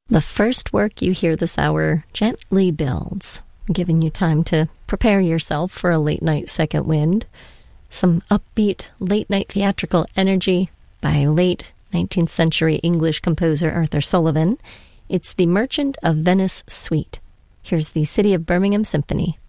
The first work you hear this hour gently builds, giving you time to prepare yourself for a late-night second wind. Some upbeat, late-night theatrical energy by late 19th century English composer Arthur Sullivan. It's the Merchant of Venice Suite. Here's the City of Birmingham Symphony.